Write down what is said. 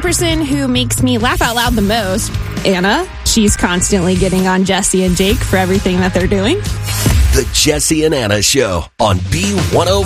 person who makes me laugh out loud the most, Anna. She's constantly getting on Jesse and Jake for everything that they're doing. The Jesse and Anna Show on B105.